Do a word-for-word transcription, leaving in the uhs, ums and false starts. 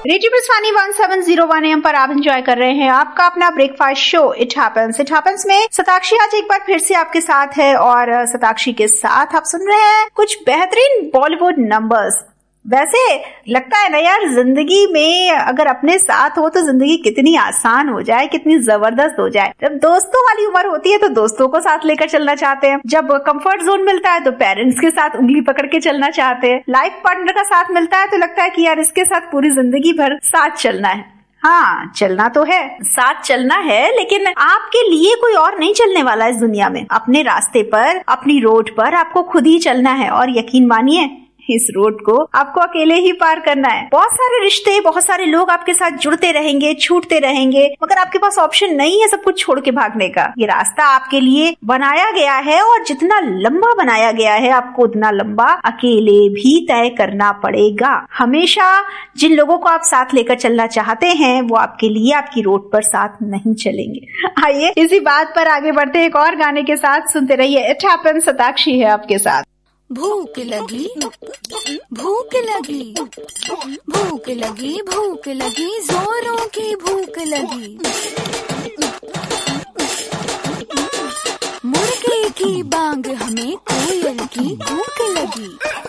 Radio Biswani one seven zero one M पर आप enjoy कर रहे हैं आपका अपना breakfast show it happens. It happens में सताक्षी आज एक बार फिर से आपके साथ है और सताक्षी के साथ आप सुन रहे हैं कुछ बेहतरीन बॉलीवुड नंबर्स। वैसे लगता है ना यार, जिंदगी में अगर अपने साथ हो तो जिंदगी कितनी आसान हो जाए, कितनी जबरदस्त हो जाए। जब दोस्तों वाली उम्र होती है तो दोस्तों को साथ लेकर चलना चाहते हैं, जब कंफर्ट जोन मिलता है तो पेरेंट्स के साथ उंगली पकड़ के चलना चाहते हैं, लाइफ पार्टनर का साथ मिलता है तो लगता है कि यार इसके साथ पूरी जिंदगी भर साथ चलना है। हाँ, चलना तो है, साथ चलना है, लेकिन आपके लिए कोई और नहीं चलने वाला इस दुनिया में। अपने रास्ते पर, अपनी रोड पर आपको खुद ही चलना है और यकीन मानिए इस रोड को आपको अकेले ही पार करना है। बहुत सारे रिश्ते, बहुत सारे लोग आपके साथ जुड़ते रहेंगे, छूटते रहेंगे, मगर आपके पास ऑप्शन नहीं है सब कुछ छोड़ के भागने का। ये रास्ता आपके लिए बनाया गया है और जितना लंबा बनाया गया है आपको उतना लंबा अकेले भी तय करना पड़ेगा। हमेशा जिन लोगों को आप साथ लेकर चलना चाहते हैं वो आपके लिए आपकी रोड पर साथ नहीं चलेंगे। आइए इसी बात पर आगे बढ़ते एक और गाने के साथ सुनते रहिए। इट हैपेंस, सताक्षी है आपके साथ। भूख लगी भूख लगी भूख लगी भूख लगी जोरों की भूख लगी, मुर्गे की बांग हमें कोयल की भूख लगी।